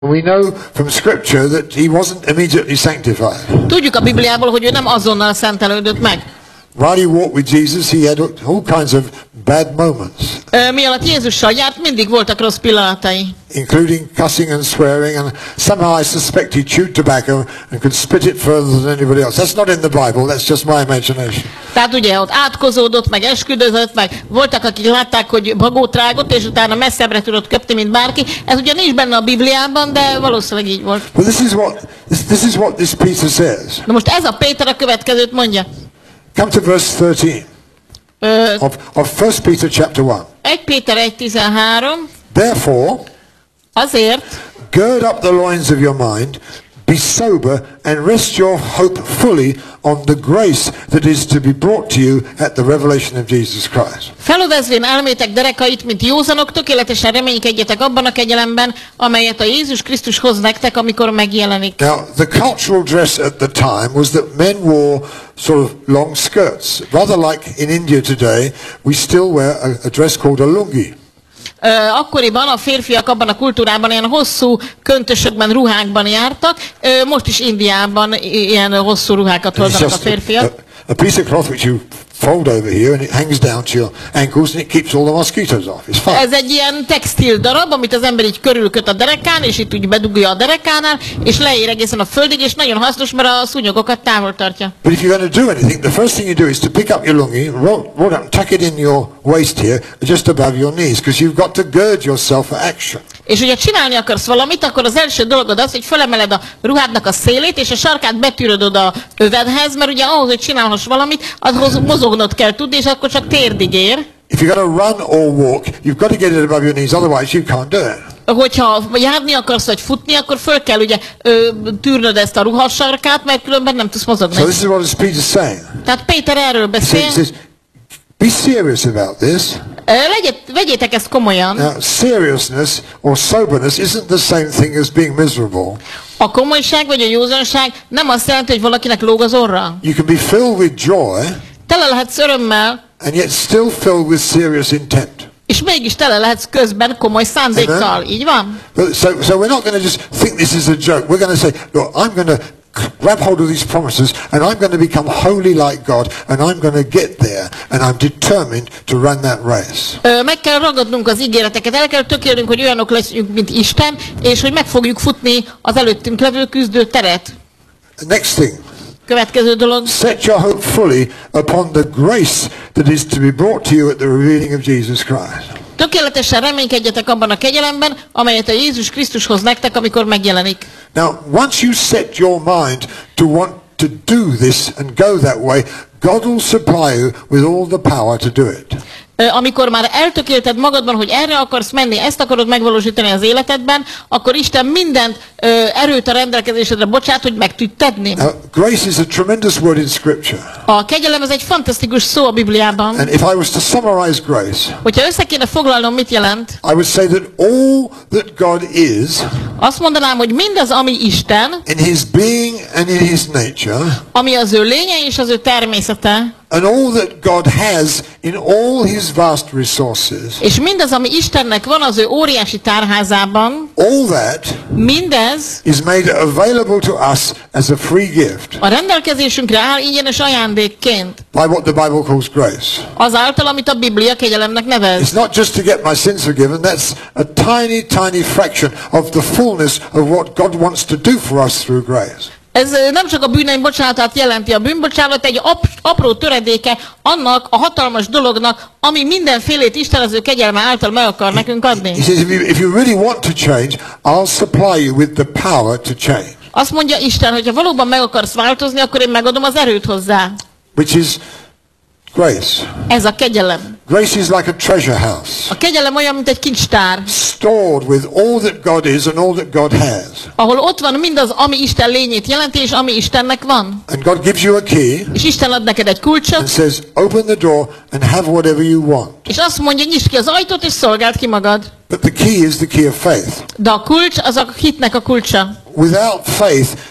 We know from Scripture that he wasn't immediately sanctified. Tudjuk a Bibliából, hogy ő nem azonnal szentelődött meg. While he walked with Jesus, he had all kinds of bad moments. Mielőtt Jézussal járt, mindig voltak rossz pillanatai. Including cussing and swearing, and somehow I suspect he chewed tobacco and could spit it further than anybody else. That's not in the Bible, that's just my imagination. Tehát ugye ott átkozódott, meg esküdözött, meg voltak, akik látták, hogy bagót rágott, és utána messzebbre tudott köpni, mint bárki. Ez ugye nincs benne a Bibliában, de valószínűleg így volt. But this is what this Peter says. Na most ez a Péter a következőt mondja. Come to verse 13 of 1 Peter chapter 1. 1 Péter 1:13. Therefore, azért, gird up the loins of your mind, be sober, and rest your hope fully on the grace that is to be brought to you at the revelation of Jesus Christ. felövezvén elmétek derekait, mint józanok, tökéletesen reménykedjetek abban a kegyelemben, amelyet a Jézus Krisztus hoz nektek, amikor megjelenik. Now, the cultural dress at the time was that men wore sort of long skirts. Rather like in India today, we still wear a dress called a lungi. Akkoriban a férfiak abban a kultúrában ilyen hosszú köntösökben, ruhákban jártak. Most is Indiában ilyen hosszú ruhákat hordanak a férfiak. A piece of cloth which you fold over here and it hangs down to your ankles and it keeps all the mosquitoes off. It's fine. Ez egy ilyen textil darab, amit az ember így körülköt a derekán, és itt úgy bedugja a derekánál, és leér egészen a földig, és nagyon hasznos, mert a szúnyogokat távol tartja. But if you're going to do anything, the first thing you do is to pick up your lungi, roll up, tuck it in your waist here, just above your knees, because you've got to gird yourself for action. És hogyha csinálni akarsz valamit, akkor az első dolgod az, hogy felemeled a ruhádnak a szélét, és a sarkát betűröd a övedhez, mert ugye ahhoz, hogy csinálhass valamit, ahhoz mozognod kell tudni, és akkor csak térdig ér. If you're going to run or walk, you've got to get it above your knees, otherwise you can't do it. Hogyha járni akarsz, vagy futni, akkor föl kell ugye tűrnöd ezt a ruhasarkát, mert különben nem tudsz mozogni. So this is what Peter's saying. Tehát Péter erről beszél. He says, be serious about this. Vegyétek ezt komolyan. Now, seriousness or soberness isn't the same thing as being miserable. A komolyság vagy a józanság nem azt jelenti, hogy valakinek lóg az orra. You can be filled with joy, Tele lehetsz örömmel, and yet still filled with serious intent. és mégis tele lehetsz közben komoly szándékkal. Így van? So we're not going to just think this is a joke. We're going to say, look, I'm going to grab hold of these promises, and I'm going to become holy like God, and I'm going to get there, and I'm determined to run that race. Meg kell ragadnunk az ígéreteket, el kell tökélnünk, hogy olyanok leszünk, mint Isten, és hogy meg fogjuk futni az előttünk levő küzdő teret. Next thing. Következő dolog. Set your hope fully upon the grace that is to be brought to you at the revealing of Jesus Christ. Tökéletesen reménykedjetek abban a kegyelemben, amelyet a Jézus Krisztus hoz nektek, amikor megjelenik. Now, once you set your mind to want to do this and go that way, God will supply you with all the power to do it. Amikor már eltökélted magadban, hogy erre akarsz menni, ezt akarod megvalósítani az életedben, akkor Isten mindent erőt a rendelkezésedre bocsát, hogy meg tudj tenni. Grace is a tremendous word in Scripture. A kegyelem ez egy fantasztikus szó a Bibliában. And if I was to summarize grace, hogyha össze kéne foglalnom, mit jelent? I would say that all that God is, azt mondanám, hogy mindaz, ami Isten, in His being and in His nature, ami az ő lénye és az ő természete, and all that God has in all His vast resources, és mindaz, ami Istennek van az ő óriási tárházában, all that mindez is made available to us as a free gift. A rendelkezésünkre áll ingyenes ajándékként. By what the Bible calls grace. Azáltal, amit a Biblia kegyelemnek nevez. It's not just to get my sins forgiven, that's a tiny fraction of the fullness of what God wants to do for us through grace. Ez nem csak a bűneim bocsánatát jelenti, a bűnbocsánat egy apró töredéke annak a hatalmas dolognak, ami mindenfélét Isten az ő kegyelme által meg akar nekünk adni. He says, if you really want to change, I'll supply you with the power to change. Azt mondja Isten, hogy ha valóban meg akarsz változni, akkor én megadom az erőt hozzá. Which is grace. Ez a kegyelem. Grace is like a treasure house. A kegyelem olyan, mint egy kincstár. Stored with all that God is and all that God has. Ahol ott van mindaz, ami Isten lényét jelenti, és ami Istennek van. And God gives you a key. És Isten ad neked egy kulcsot. And says, open the door and have whatever you want. És azt mondja, nyisd ki az ajtót, és szolgáld ki magad. But the key is the key of faith. De a kulcs az a hitnek a kulcsa. Without faith,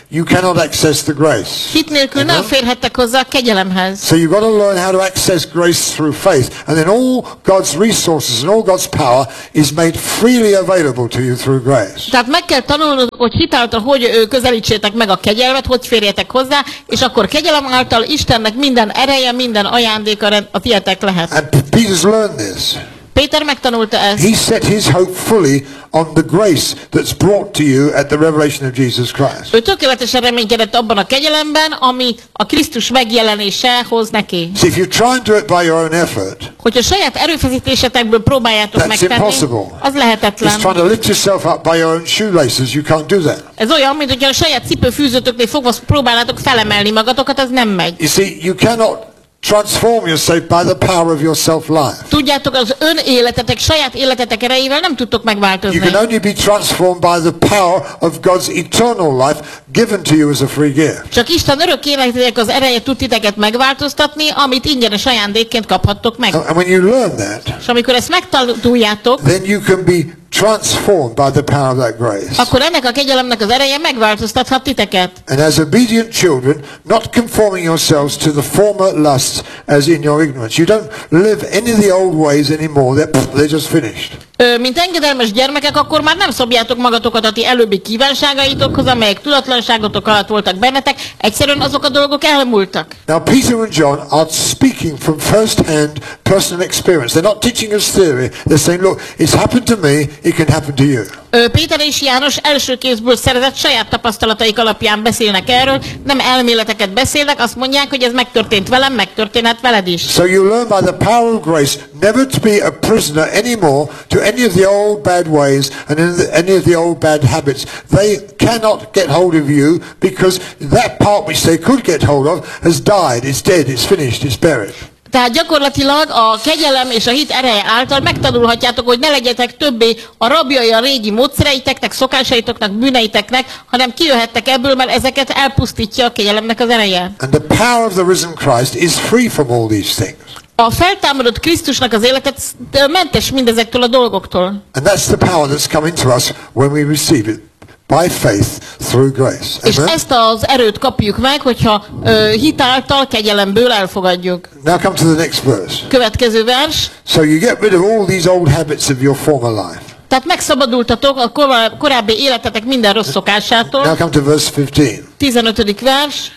you cannot access the grace. Hit nélkül nem férhettek hozzá a kegyelemhez. So you've got to learn how to access grace through faith. And then all God's resources and all God's power is made freely available to you through grace. Tehát meg kell tanulnod, hogy hitáltal hogy közelítsétek meg a kegyelmet, hogy férjetek hozzá, és akkor kegyelem által Istennek minden ereje, minden ajándéka a tietek lehet. And Peter's learned this. Péter megtanulta ezt. He set his hope fully on the grace that's brought to you at the revelation of Jesus Christ. Ő tökéletesen reménykedett abban a kegyelemben, ami a Krisztus megjelenése hoz neki. See, if you try and do it by your own effort, Hogyha saját erőfeszítésetekből próbáljátok that's megtenni, impossible. az It's lehetetlen. trying to lift yourself up by your own shoelaces. You can't do that. Ez olyan, mint hogyha a saját cipőfűzőtöknél fogva próbálnátok felemelni magatokat, az nem megy. You see, you cannot transform yourself by the power of your self-life. Tudjátok, az ön életetek, saját életetek erejével nem tudtok megváltozni. You can only be transformed by the power of God's eternal life given to you as a free gift. Csak Isten örök életének az ereje tud titeket megváltoztatni, amit ingyenes ajándékként kaphattok meg. And when you learn that, És amikor ezt megtanuljátok, then you can be transformed by the power of that grace. akkor ennek a kegyelemnek az ereje megváltoztathat titeket. And as obedient children, not conforming yourselves to the former lusts as in your ignorance. You don't live any of the old ways anymore. They're just finished. Mint engedelmes gyermekek, akkor már nem szobjátok magatokat a ti előbbi kívánságaitokhoz, amelyek tudatlanságotok alatt voltak bennetek. Egyszerűen azok a dolgok elmúltak. Now Peter and John are speaking from first-hand personal experience. They're not teaching us theory. They're saying, look, it's happened to me, it can happen to you. Péter és János első kézből szerzett saját tapasztalataik alapján beszélnek erről, nem elméleteket beszélnek, azt mondják, hogy ez megtörtént velem, megtörténhet veled is. So you learn by the power of grace never to be a prisoner anymore to any of the old bad ways and any of the old bad habits. They cannot get hold of you because that part which they could get hold of has died, it's dead, it's finished, it's buried. Tehát gyakorlatilag a kegyelem és a hit ereje által megtanulhatjátok, hogy ne legyetek többé a rabjai a régi módszereiteknek, szokásaitoknak, bűneiteknek, hanem kijöhettek ebből, mert ezeket elpusztítja a kegyelemnek az ereje. And the power of the risen Christ is free from all these things. A feltámadott Krisztusnak az életet mentes mindezektől a dolgoktól. And that's the power that's coming to us when we receive it. By faith through grace. És Amen? ezt az erőt kapjuk meg, hogyha hit által, kegyelemből elfogadjuk. Now come to the next verse. Következő vers. So you get rid of all these old habits of your former life. Tehát megszabadultatok a korábbi életetek minden rossz szokásától. Now come to verse 15. 15. vers.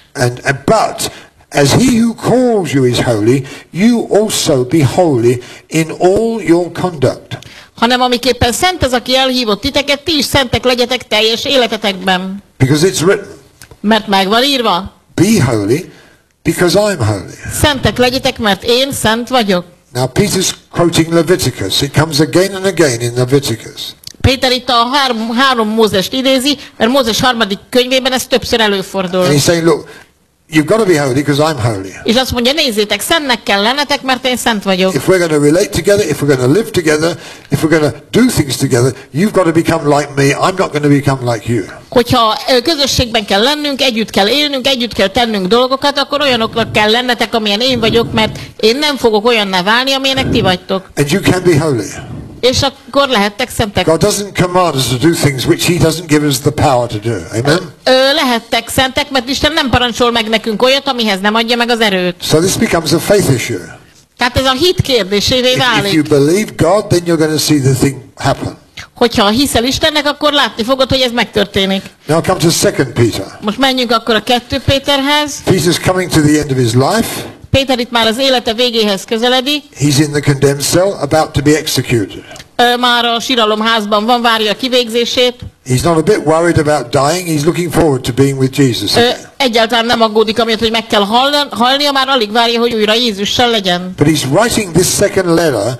But as he who calls you is holy, you also be holy in all your conduct. Hanem amiképpen szent az, aki elhívott titeket, ti is szentek legyetek teljes életetekben. Because it's written, Mert meg van írva. be holy because I'm holy. Szentek legyetek, mert én szent vagyok. Now Peter's quoting Leviticus. It comes again and again in Leviticus. Péter itt a három Mózest idézi, mert Mózes 3. könyvében ez többször előfordul. And he's saying, look, you've got to be holy because I'm holy. És azt mondja, nézzétek, szentnek kell lennetek, mert én szent vagyok. If we're going to relate together, if we're going to live together, if we're going to do things together, you've got to become like me. I'm not going to become like you. Hogyha közösségben kell lennünk, együtt kell élnünk, együtt kell tennünk dolgokat, akkor olyanoknak kell lennetek, amilyen én vagyok, mert én nem fogok olyanná válni, amilyenek ti vagytok. And you can be holy. És akkor lehettek szentek. God doesn't command us to do things which he doesn't give us the power to do. Amen? Lehettek szentek, mert Isten nem parancsol meg nekünk olyat, amihez nem adja meg az erőt. So this becomes a faith issue. Tehát ez a hit kérdésévé If you válik. believe God, then you're going to see the thing happen. Hogyha hiszel Istennek, akkor látni fogod, hogy ez megtörténik. Now come to 2 Peter. Most menjünk akkor a 2 Péterhez. Peter's coming to the end of his life. Péter itt már az élete végéhez közeledik. He's in the condemned cell, about to be executed. Már a síralomházban van, várja a kivégzését. He's not a bit worried about dying. He's looking forward to being with Jesus again. Egyáltalán nem aggódik, amiatt, hogy meg kell halnia, már alig várja, hogy újra Jézussal legyen. But he's writing this second letter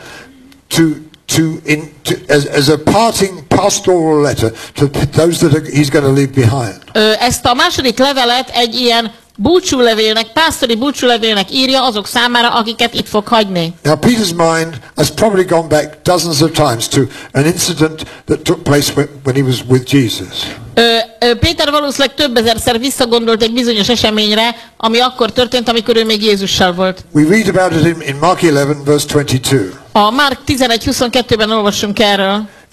as a parting pastoral letter to those that he's going to leave behind. Ezt a második levelet egy ilyen búcsúlevélnek, pásztori búcsúlevélnek írja azok számára, akiket itt fog hagyni. Now Peter's mind has probably gone back dozens of times to an incident that took place when he was with Jesus. Péter valószínűleg több ezerszer visszagondolt egy bizonyos eseményre, ami akkor történt, amikor ő még Jézussal volt. We read about it in Mark 11 verse 22. A Márk 11:22-ben olvassunk erről.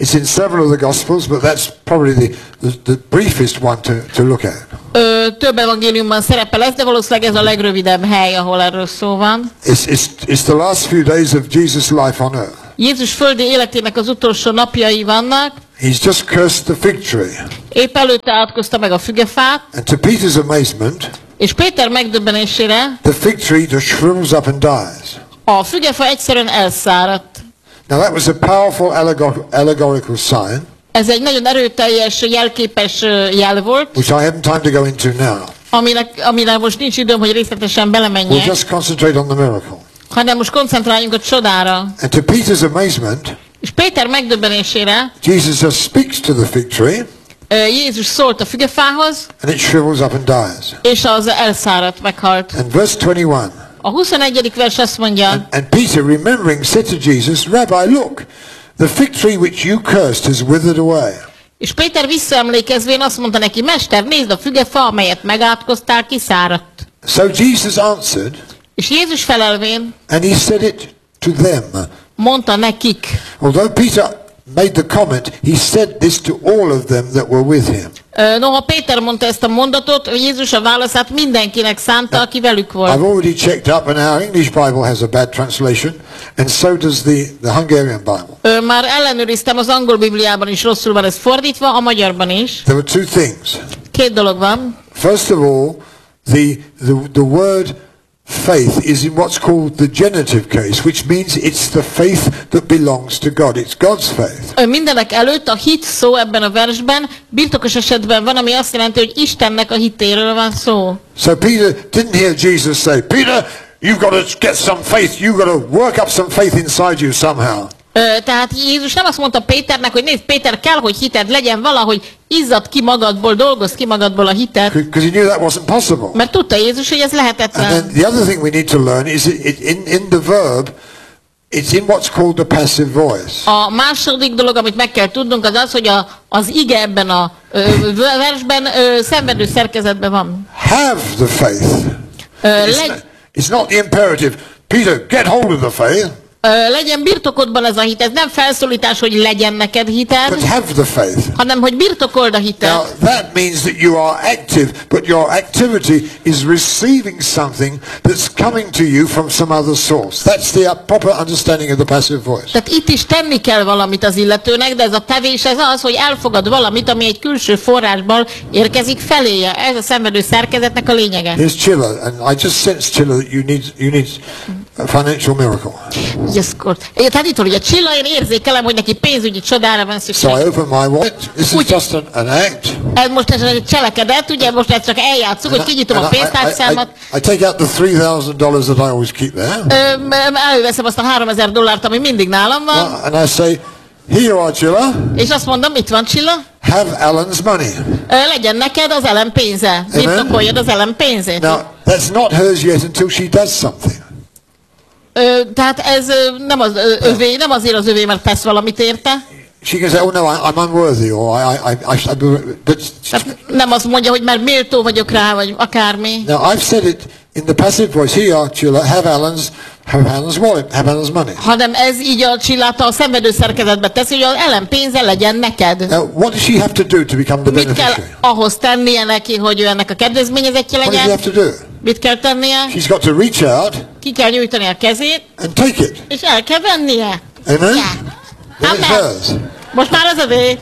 It's in several of the Gospels, but that's probably the briefest one to look at. Több evangéliumban szerepel ez, de valószínűleg ez a legrövidebb hely, ahol erről szó van. It's the last few days of Jesus' life on earth. Jézus földi életének az utolsó napjai vannak. He's just cursed the fig tree. Épp előtte átkozta meg a fügefát, And to Peter's amazement, és Péter megdöbbenésére the fig tree just shrivels up and dies. a fügefa egyszerűen elszáradt. Now that was a powerful allegorical sign, Ez egy nagyon erőteljes, jelképes jel volt, which I haven't time to go into now. aminek most nincs időm, hogy részletesen We'll belemenjek, just concentrate on the miracle. hanem most koncentráljunk a csodára. And to Peter's amazement, És Péter megdöbbenésére Jesus just speaks to the fig tree, Jézus szólt a fügefához, and it shrivels up and dies. és az elszáradt, meghalt. And verse 21, A 21. vers azt mondja, and Peter, remembering, said to Jesus, Rabbi, look, the fig tree which you cursed has withered away. és Péter visszaemlékezvén azt mondta neki, Mester, nézd, a fügefa, amelyet megátkoztál, kiszáradt. So Jesus answered, És Jézus felelvén and he said it to them. mondta nekik. Although Peter made the comment, he said this to all of them that were with him. Noha Péter mondta ezt a mondatot, Jézus a válaszát mindenkinek szánta, aki velük I've volt. already checked up, and our English Bible has a bad translation, and so does the Hungarian Bible. Már ellenőriztem, az angol Bibliában is rosszul van ez fordítva, a magyarban is. There were two things. Két dolog van. First of all, the word faith is in what's called the genitive case, which means it's the faith that belongs to God. It's God's faith. Mindenek előtt a hit szó ebben a versben birtokos esetben van, ami azt jelenti, hogy Istennek a hitéről van szó. So Peter didn't hear Jesus say, Peter, you've got to get some faith. You've got to work up some faith inside you somehow. Tehát Jézus nem azt mondta Péternek, hogy nézd, Péter, kell, hogy hited legyen valahogy, izzad ki magadból, dolgozd ki magadból a hitet. Because he knew that wasn't possible. Mert tudta Jézus, hogy ez And lehetetlen. then the other thing we need to learn is in the verb, it's in what's called the passive voice. A második dolog, amit meg kell tudnunk, az az, hogy az ige ebben a versben szenvedő szerkezetben van. Have the faith. It's not the imperative. Peter, get hold of the faith. Legyen birtokodban ez a hit. Ez nem felszólítás, hogy legyen neked hited, But have the faith. hanem hogy birtokold a Now hitet. that means that you are active, but your activity is receiving something that's coming to you from some other source. That's the proper understanding of the passive voice. Tehát itt is tenni kell valamit az illetőnek, de ez a tevés ez az, hogy elfogad valamit, ami egy külső forrásból érkezik feléje. Ez a szenvedő szerkezetnek a lényege. Here's Chilla, and I just sense, Chilla, that you need a financial miracle. Tanítól, hogy a Csilla, én érzékelem, hogy neki pénzügyi csodára van szükség. So I open my wallet. This is just an act. Ez most ez egy cselekedet, ugye most ezt csak eljátszuk, hogy kinyitom a pénztárcámat. I take out the $3,000 that I always keep there. Előveszem azt a $3,000, ami mindig nálam van. And I say, here you are, Chilla. És azt mondom, itt van Csilla. Have Alan's money. Legyen neked az Ellen pénze. Birtokoljad az Ellen pénzét. Now, that's not hers yet until she does something. Tehát ez nem az övé, nem azért az övé, mert tesz valamit érte. She can say, oh no, I'm unworthy, or but Nem azt mondja, hogy már méltó vagyok rá, vagy akármi. now I've said it in the passive voice. Here you are, Chilla. Have Alan's wallet. Have Alan's money. Hanem ez így a Csillát a szenvedő szerkezetbe teszi, hogy az Ellen pénze legyen neked. Now, what does she have to do to become the Mit kell beneficiary? ahhoz tennie neki, hogy ő ennek a kedvezményezettje What does she legyen? have to do? Mit kell tennie? She's got to reach out Ki kell nyújtani a kezét, and take it. és el kell vennie. Amen? Ja. Then it's Amen. hers. Most már az övé.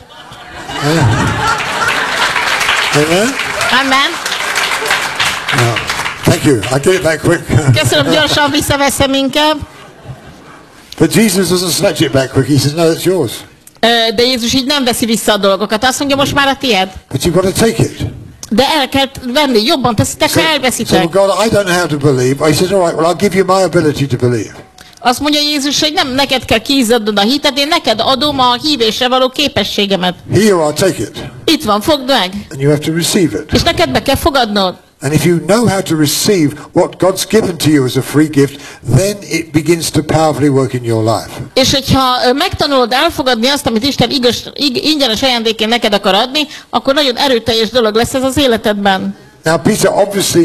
Amen? Amen. Yeah. Thank you. I get it back quick. Köszönöm, gyorsan visszaveszem inkább. But Jesus doesn't snatch it back quick. He says, no, it's yours. De Jézus így nem veszi vissza a dolgokat. Azt mondja, most már a tiéd. But you've got to take it. De el kell venni, jobban teszitek, ha So, elveszitek. God, I don't know how to believe. He says, all right, well, I'll give you my ability to believe. Azt mondja Jézus, hogy nem neked kell kiizzadnod a hitet, én neked adom a hívésre való képességemet. Here you are, take it. Itt van, fogd meg. And you have to receive it. És neked be kell fogadnod. And if you know how to receive what God's given to you as a free gift, then it begins to powerfully work in your life. És hogyha megtanulod elfogadni azt, amit Isten ingyenes ajándékén neked akar adni, akkor nagyon erőteljes dolog lesz ez az életedben. Now, Peter obviously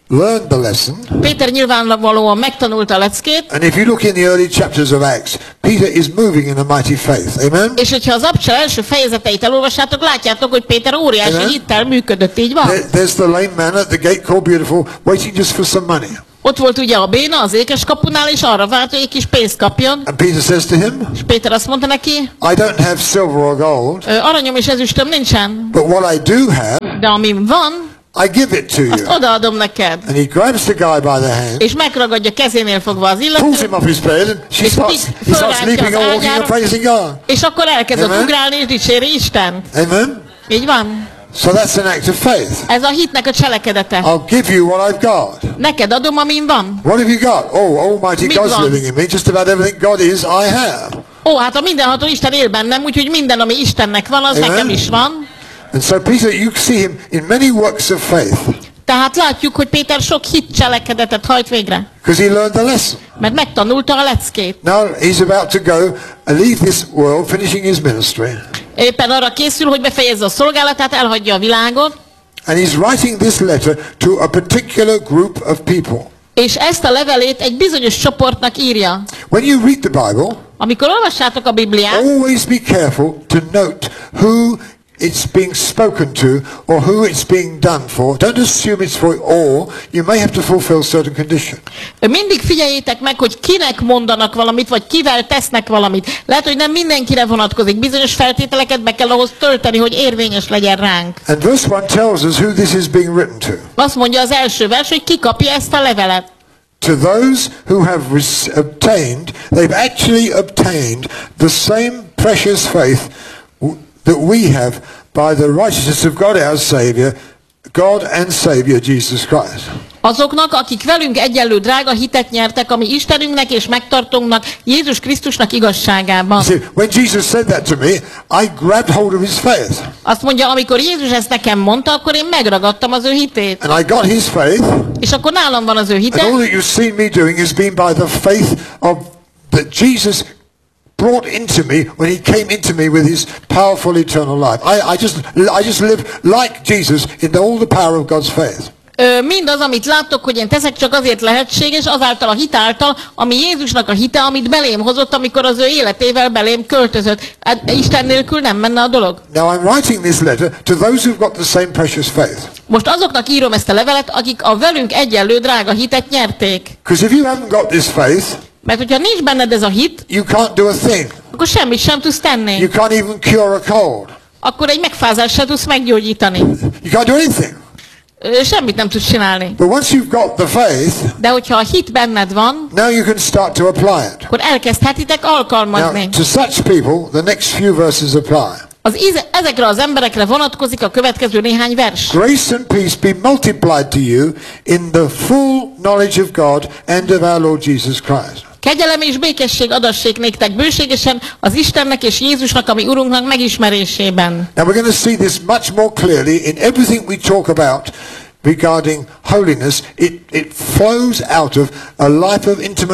learned the lesson. Péter nyilvánvalóan megtanulta a leckét, And if you look in the early chapters of Acts, Peter is moving in a mighty faith. Amen? és hogyha az Apostol első fejezeteit elolvassátok, látjátok, hogy Péter óriási Amen. hittel működött, így van? There's the lame man at the gate called Beautiful, waiting just for some money. Ott volt ugye a béna az ékes kapunál, és arra várt, hogy egy kis pénzt kapjon. And Peter says to him, És Péter azt mondta neki, I don't have silver or gold, aranyom és ezüstöm nincsen, but what I do have, de amim van, I give it to azt you. odaadom neked. And he grabs the guy by the hand, És megragadja kezénél fogva az pulls illetőt, him off his bed, and he starts leaping and walking and praising God. és akkor elkezdett Amen. ugrálni és dicséri Istent. Amen? Így van? So that's an act of faith. Ez a hitnek a cselekedete. I'll give you what I've got. Neked adom, amin van. What have you got? Oh, Almighty Mit God's van? living in me. Just about everything God is, I have. Ó, hát a mindenható Isten él bennem, úgyhogy minden, ami Istennek van, az Amen. nekem is van. And so Peter, you see him in many works of faith Tehát látjuk, hogy Péter sok hit cselekedetet hajt végre. because he learned the lesson. Mert megtanulta a leckét. Now he's about to go and leave this world, finishing his ministry. Éppen arra készül, hogy befejezze a szolgálatát, elhagyja a világot, And he's writing this letter to a particular group of people. és ezt a levelét egy bizonyos csoportnak írja. When you read the Bible, Amikor olvassátok a Bibliát, always be careful to note who it's being spoken to or who it's being done for. Don't assume it's for all. You may have to fulfill certain conditions. mindig figyeljétek meg, hogy kinek mondanak valamit, vagy kivel tesznek valamit. Lehet, hogy nem mindenkire vonatkozik. Bizonyos feltételeket be kell ahhoz tölteni, hogy érvényes legyen ránk. And verse 1 tells us who this is being written to. Azt mondja az első vers, hogy ki kapja ezt a levelet. To those who have obtained, they've actually obtained the same precious faith that we have by the righteousness of God our Savior, God and Savior Jesus Christ. Azoknak, akik velünk egyenlő drága hitet nyertek, ami Istenünknek és megtartónknak, Jézus Krisztusnak igazságában. See, when Jesus said that to me, I grabbed hold of his faith. Azt mondja, amikor Jézus ezt nekem mondta, akkor én megragadtam az ő hitét. And I got his faith, És akkor nálam van az ő and hite, all that you've seen me doing has been by the faith of that Jesus brought into me when he came into me with his powerful eternal life. I just live like Jesus in all the power of God's faith. mindaz, amit láttok, hogy én teszek, csak azért lehetséges, azáltal a hit által, ami Jézusnak a hite, amit belém hozott, amikor az ő életével belém költözött. Hát Isten nélkül nem menne a dolog. Now I'm writing this letter to those who've got the same precious faith. Most azoknak írom ezt a levelet, akik a velünk egyenlő drága hitet nyerték. Because if you haven't got this faith, Mert hogyha nincs benned ez a hit, you can't do a thing. akkor semmit sem tudsz tenni. You can't even cure a cold. Akkor egy megfázást sem tudsz meggyógyítani. You can't do anything. Semmit nem tudsz csinálni. But once you've got the faith, De hogyha a hit benned van, now you can start to apply it. akkor elkezdhetitek alkalmazni. Now, to such people, the next few verses apply. Ezekre az emberekre vonatkozik a következő néhány vers. Grace and peace be multiplied to you in the full knowledge of God and of our Lord Jesus Christ. Kegyelem és békesség adassék néktek bőségesen az Istennek és Jézusnak, ami Urunknak megismerésében. Now we're going to see this much more clearly in everything we talk about regarding holiness. It flows out of a life of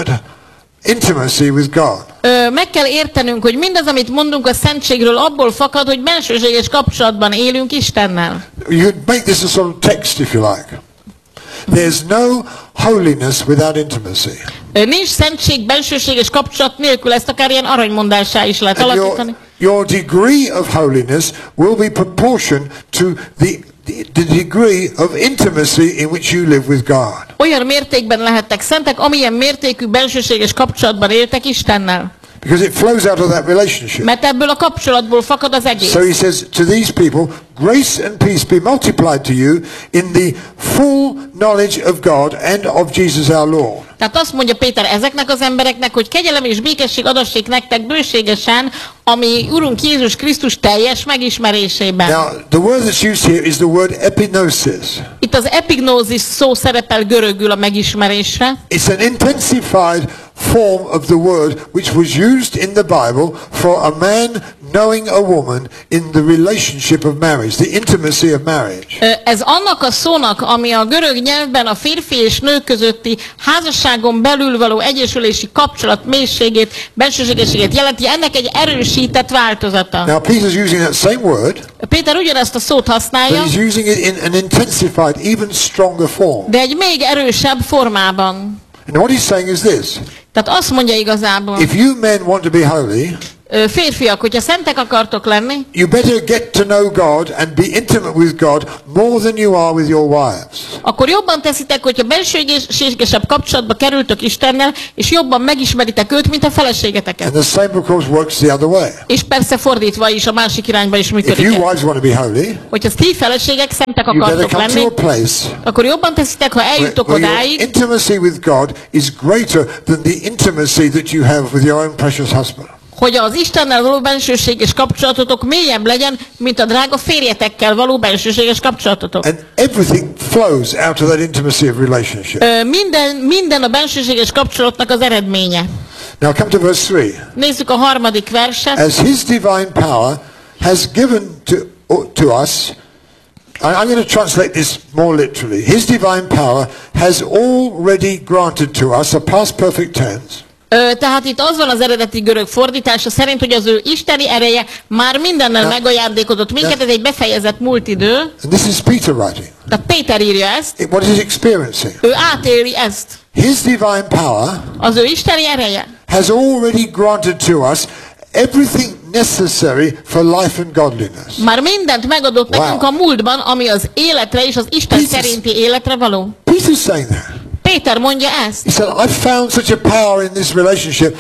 intimacy with God. Meg kell értenünk, hogy mindaz, amit mondunk a szentségről, abból fakad, hogy bensőséges kapcsolatban élünk Istennel. You could make this a sort of text if you like. There's no holiness without intimacy. Nincs szentség bensőséges kapcsolat nélkül, ezt akár ilyen aranymondásá is lehet And alakítani. your degree of holiness will be proportion to the degree of intimacy in which you live with God. Olyan mértékben lehettek szentek, amilyen mértékű bensőséges kapcsolatban éltek Istennel. Because it flows out of that relationship. Mert ebből a kapcsolatból fakad az egész. So he says to these people, grace and peace be multiplied to you in the full knowledge of God and of Jesus our Lord. Tehát azt mondja Péter ezeknek az embereknek, hogy kegyelem és békesség adassék nektek bőségesen, ami Urunk Jézus Krisztus teljes megismerésében. Now, the word that's used here is the word epignosis. Itt az epignózis szó szerepel görögül a megismerésre. It's an intensified, form of the word which was used in the Bible for a man knowing a woman in the relationship of marriage, the intimacy of marriage. Ez annak a szónak, ami a görög nyelvben a férfi és nő közötti házasságon belül való egyesülési kapcsolat mélységét, bensőségességét jelenti, ennek egy erősített változata. Now Peter's using that same word, Péter ugyanezt a szót használja, but he's using it in an intensified, even stronger form. de egy még erősebb formában. And what he's saying is this: Tehát azt mondja igazából, if you men want to be holy, férfiak, hogyha szentek akartok lenni, you better get to know God and be intimate with God more than you are with your wives. akkor jobban teszitek, hogyha bensőségesebb kapcsolatba kerültök Istennel, és jobban megismeritek őt, mint a feleségeteket. And the same, of course, works the other way. És persze fordítva is, a másik irányba is If működik. you wives want to be holy, Hogyha ti feleségek szentek you better akartok come to lenni, a place akkor jobban teszitek, ha eljutok where your odáig, intimacy with God is greater than the intimacy that you have with your own precious husband. hogy az Istennel való bensőséges kapcsolatotok mélyebb legyen, mint a drága férjetekkel való bensőséges kapcsolatotok. And everything flows out of that intimacy of relationship. Minden a bensőséges kapcsolatnak az eredménye. Now come to verse 3. Nézzük a 3. verset. As his divine power has given to us, I'm going to translate this more literally. His divine power has already granted to us, a past perfect tense. Tehát itt az van az eredeti görög fordítása szerint, hogy az ő isteni ereje már mindennel megajándékozott minket, ez egy befejezett múlt idő. And this is Peter writing. Tehát Péter írja ezt, What is he experiencing? ő átéli ezt. His divine power Az ő isteni ereje has already granted to us everything necessary for life and godliness. már mindent megadott nekünk a múltban, ami az életre és az Isten szerinti életre való. Peter's saying that. Péter mondja ezt. He said, I've found such a power in this relationship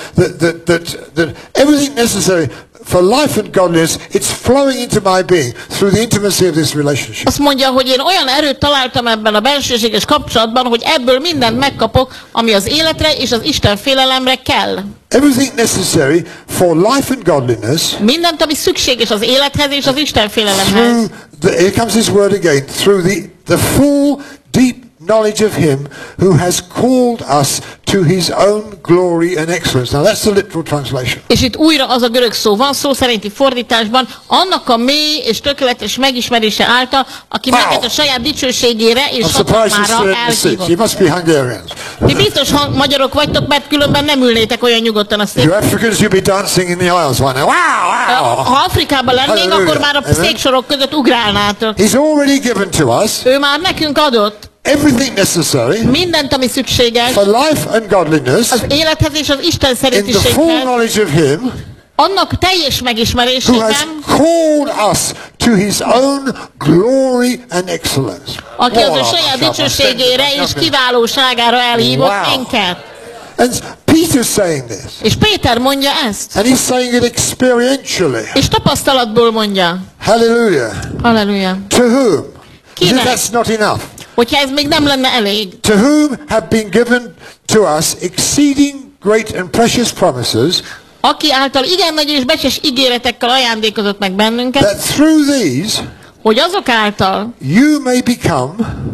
that everything necessary for life and godliness, it's flowing into my being through the intimacy of this relationship. Azt mondja, hogy én olyan erőt találtam ebben a bensőséges kapcsolatban, hogy ebből mindent megkapok, ami az életre és az Isten félelemre kell. Everything necessary for life and godliness. Mindent, ami szükséges az élethez és az Isten félelemhez. Here comes this word again, through the full, deep knowledge of him who has called us to his own glory and excellence. Now that's the literal translation. És itt újra az a görög szó van, szó szerinti fordításban, annak a mély és tökéletes megismerése által, aki minket a saját dicsőségére és hatalmára elhívott. You must be Hungarians. Ti biztos magyarok vagytok, mert különben nem ülnétek olyan nyugodtan a szék. You Africans, you'll be dancing in the aisles right now. Wow, wow. Ha Afrikában lennénk, akkor már a széksorok között ugrálnátok. He's already given to us. Ő már nekünk adott everything necessary mindent, ami szükséges for life and godliness az élethez és az Isten in the full szerintiséghez, knowledge of him annak teljes who has megismerésében, called us to his own glory and excellence. aki az ő saját dicsőségére és kiválóságára elhívott minket. And Peter's saying this. És Péter mondja ezt. And he's saying it experientially. És tapasztalatból mondja. Hallelujah. Halleluja. To whom? Kinek? That's not enough. Hogyha ez még nem lenne elég. To whom have been given to us exceeding great and precious promises, Aki által igen nagy és becses ígéretekkel ajándékozott meg bennünket, that through these hogy azok által you may become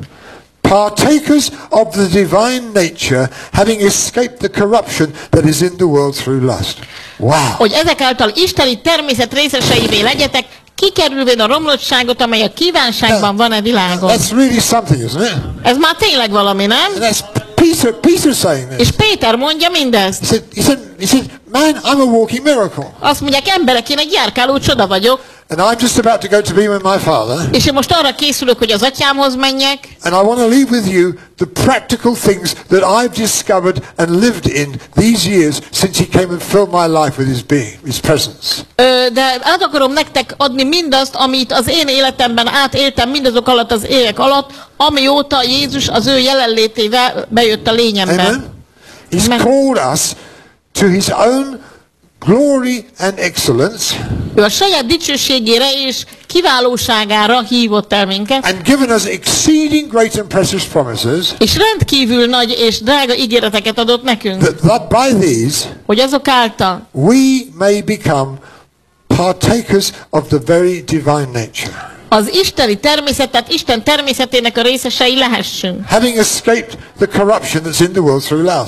partakers of the divine nature, having escaped the corruption that is in the world through lust. Wow. hogy ezek által isteni természet részeseivé legyetek, kikerülvén a romlottságot, amely a kívánságban van a világon. That's really something, isn't it? Ez már tényleg valami, nem? And that's Peter saying this. És Péter mondja mindezt. He said, man, I'm a walking miracle. Azt mondják, emberek, én egy járkáló csoda vagyok, And I'm just about to go to be with my Father. és én most arra készülök, hogy az atyámhoz menjek, And I want to leave with you the practical things that I've discovered and lived in these years since he came and filled my life with his being, his presence. de át akarom nektek adni mindazt, amit az én életemben átéltem, mindazok alatt az évek alatt, amióta Jézus az ő jelenlétével bejött a lényembe. Amen? He's called us to his own glory and excellence. Ő a saját dicsőségére és kiválóságára hívott el minket, And given us exceeding great and precious promises, és rendkívül nagy és drága ígéreteket adott nekünk, that by these hogy azok által we may become partakers of the very divine nature. az isteni természet, tehát Isten természetének a részesei lehessünk. Having escaped the corruption that's in the world through lust.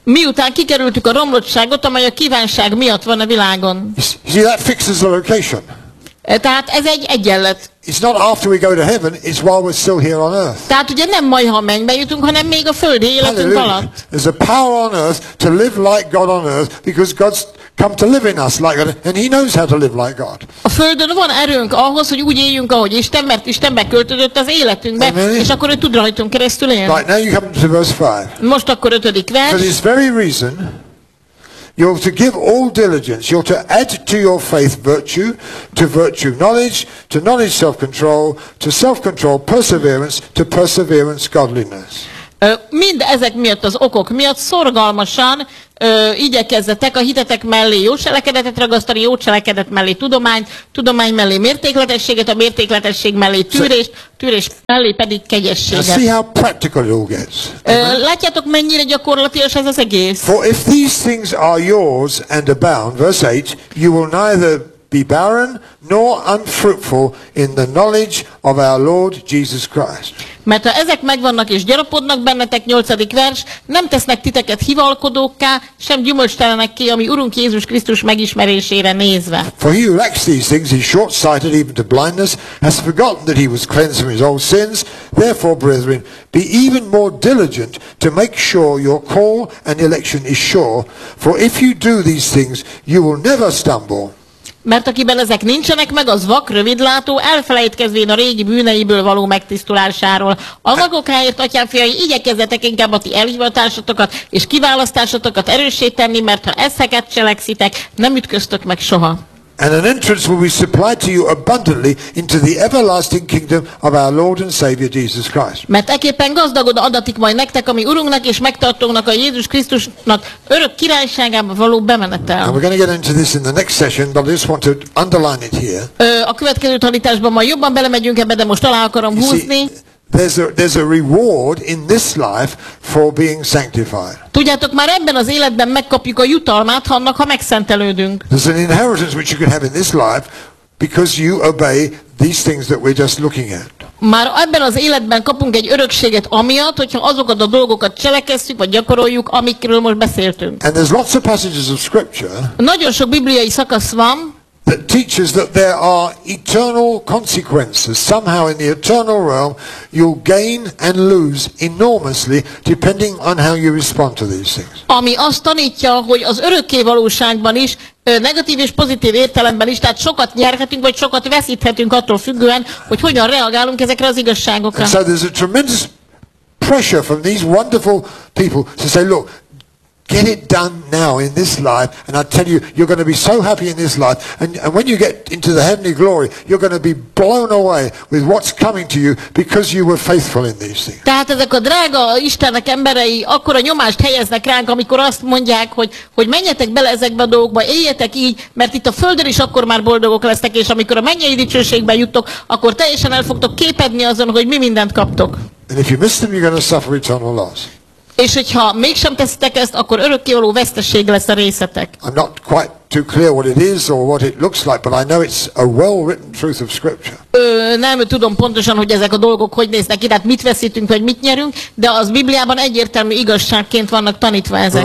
Miután kikerültük a romlottságot, amely a kívánság miatt van a világon. You see, that fixes the location. Tehát ez egy egyenlet. It's not after we go to heaven, it's while we're still here on earth. Tehát ugye nem majd, ha mennybe jutunk, hanem még a földi életünk alatt. There's a power on earth to live like God on earth because God's come to live in us like God, and He knows how to live like God. A földön van erőnk ahhoz, hogy úgy éljünk, ahogy Isten, mert Isten beköltözött az életünkbe, Amen. és akkor ő tud rajtunk keresztül élni. Right, now you come to verse 5. Most akkor 5. vers. For this very reason, you're to give all diligence. You're to add to your faith virtue, to virtue knowledge, to knowledge self-control, to self-control perseverance, to perseverance godliness. Mind ezek miatt az okok miatt szorgalmasan igyekezzetek a hitetek mellé jó cselekedetet ragasztani, jó cselekedet mellé tudományt, tudomány mellé mértékletességet, a mértékletesség mellé tűrést, tűrés mellé pedig Now kegyességet. see how practical it all gets. Látjátok, mennyire gyakorlatias ez az egész? For if these things are yours and abound, verse 8, you will neither be barren nor unfruitful in the knowledge of our Lord Jesus Christ. Mert ha ezek megvannak és gyarapodnak bennetek, 8. vers, nem tesznek titeket hivalkodókká, sem gyümölcstelenekké, ami Urunk Jézus Krisztus megismerésére nézve. For he who lacks these things is short-sighted even to blindness, has forgotten that he was cleansed from his old sins. Therefore, brethren, be even more diligent to make sure your call and election is sure. For if you do these things, you will never stumble. Mert akiben ezek nincsenek meg, az vak, rövidlátó, elfelejtkezvén a régi bűneiből való megtisztulásáról. A magokáért, atyám fiai, igyekezzetek inkább a ti elhivatásotokat és kiválasztásotokat erőssé tenni, mert ha ezeket cselekszitek, nem ütköztök meg soha. And an entrance will be supplied to you abundantly into the everlasting kingdom of our Lord and Savior Jesus Christ. Mert ekképpen gazdagon adatik majd nektek, ami Urunknak és megtartónak a Jézus Krisztusnak örök királyságába való bemenetel. And we're going to get into this in the next session, but I just want to underline it here. A következő tanításban majd jobban belemegyünk ebbe, de most alá akarom húzni. There's a reward in this life for being sanctified. Tudjátok, már ebben az életben megkapjuk a jutalmát annak, ha megszentelődünk. There's an inheritance which you can have in this life because you obey these things that we're just looking at. Már ebben az életben kapunk egy örökséget amiatt, hogyha azokat a dolgokat cselekesszük, vagy gyakoroljuk, amikről most beszéltünk. And there's lots of passages of scripture Nagyon sok bibliai szakasz van, that teaches that there are eternal consequences. Somehow in the eternal realm, you'll gain and lose enormously depending on how you respond to these things. ami azt tanítja, hogy az örökké valóságban is, negatív és pozitív értelemben is, tehát sokat nyerhetünk, vagy sokat veszíthetünk attól függően, hogy hogyan reagálunk ezekre az igazságokra. And so there's a tremendous pressure from these wonderful people to say, look, get it done now in this life, and I tell you, you're going to be so happy in this life, and when you get into the heavenly glory, you're going to be blown away with what's coming to you because you were faithful in these things. Tehát ezek a drága Istennek emberei akkora nyomást helyeznek ránk, amikor azt mondják, hogy menjetek bele ezekbe a dolgokba, éljetek így, mert itt a földön is akkor már boldogok lesztek, és amikor a mennyei dicsőségben juttok, akkor teljesen el fogtok képedni azon, hogy mi mindent kaptok. And if you miss them, you're going to suffer eternal loss. És hogyha mégsem teszitek ezt, akkor örökkévaló veszteség lesz a részetek. I'm not quite too clear what it is or what it looks like, but I know it's a well-written truth of Scripture. Nem tudom pontosan, hogy ezek a dolgok hogy néznek ki, tehát mit veszítünk, vagy mit nyerünk, de az Bibliában egyértelmű igazságként vannak tanítva ezek.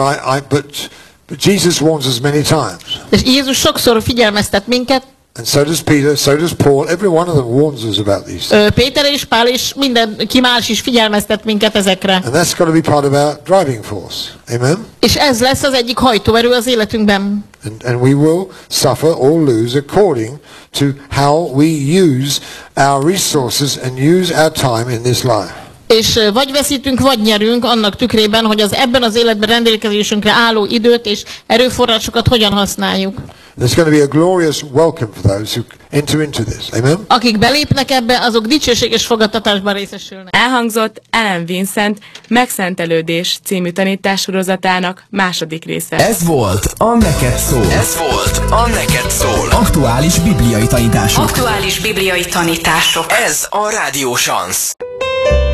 But Jesus warns us many times. És Jézus sokszor figyelmeztet minket. And so does Peter, so does Paul. Every one of them warns us about these things. Péter és Pál és mindenki más is figyelmeztet minket ezekre. And that's got to be part of our driving force. Amen? És ez lesz az egyik hajtóerő az életünkben. And we will suffer or lose according to how we use our resources and use our time in this life. És vagy veszítünk, vagy nyerünk annak tükrében, hogy az ebben az életben rendelkezésünkre álló időt és erőforrásokat hogyan használjuk. There's going to be a glorious welcome for those who enter into this. Amen? Akik belépnek ebbe, azok dicsőséges fogadtatásban részesülnek. Elhangzott Ellen Vincent Megszentelődés című tanítássorozatának második része. Ez volt a Neked Szól. Ez volt a Neked Szól. Aktuális bibliai tanítások. Aktuális bibliai tanítások. Ez a Rádió Szansz.